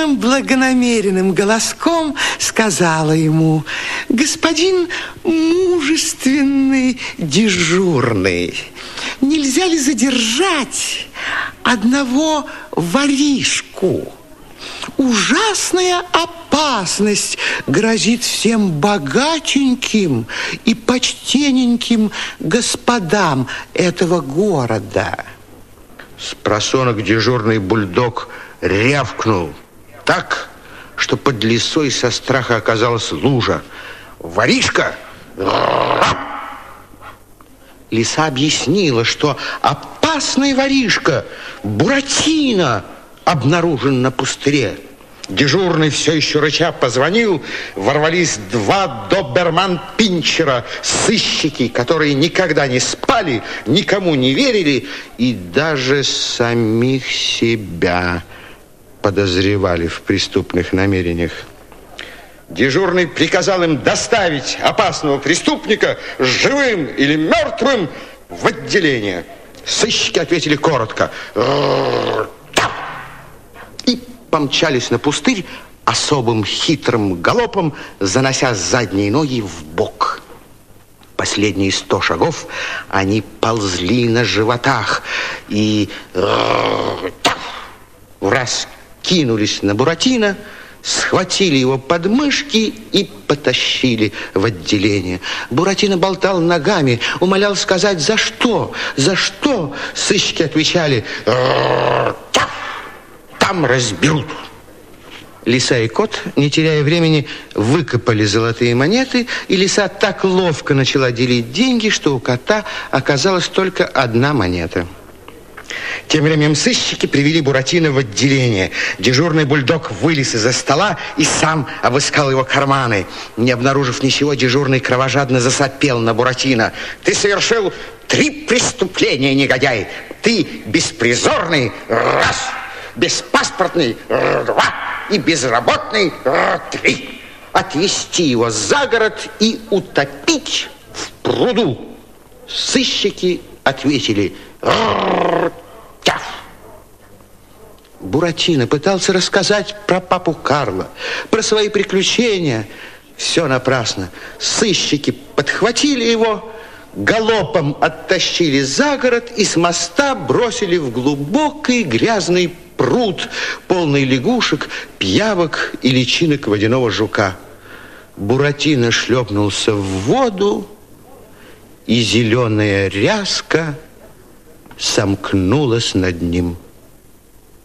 самым благонамеренным голоском сказала ему: господин мужественный дежурный, нельзя ли задержать одного воришку? Ужасная опасность грозит всем богатеньким и почтенненьким господам этого города. Спросонок дежурный бульдог рявкнул так, что под лисой со страха оказалась лужа. «Воришка!» Лиса объяснила, что опасный воришка Буратино обнаружен на пустыре. Дежурный все еще рыча позвонил. Ворвались два доберман-пинчера, сыщики, которые никогда не спали, никому не верили и даже самих себя подозревали в преступных намерениях. Дежурный приказал им доставить опасного преступника живым или мертвым в отделение. Сыщики ответили коротко и помчались на пустырь особым хитрым галопом, занося задние ноги в бок. Последние 100 шагов они ползли на животах и враз кинулись на Буратино, схватили его под мышки и потащили в отделение. Буратино болтал ногами, умолял сказать, за что, за что. Сыщики отвечали: там разберут. Лиса и кот, не теряя времени, выкопали золотые монеты, и лиса так ловко начала делить деньги, что у кота оказалась только одна монета. Тем временем сыщики привели Буратино в отделение. Дежурный бульдог вылез из-за стола и сам обыскал его карманы. Не обнаружив ничего, дежурный кровожадно засопел на Буратино: ты совершил 3 преступления, негодяй. Ты беспризорный, раз, беспаспортный, 2 и безработный, 3. Отвезти его за город и утопить в пруду. Сыщики ответили: Буратино пытался рассказать про папу Карло, про свои приключения. Все напрасно. Сыщики подхватили его, галопом оттащили за город и с моста бросили в глубокий грязный пруд, полный лягушек, пиявок и личинок водяного жука. Буратино шлепнулся в воду, и зеленая ряска сомкнулась над ним.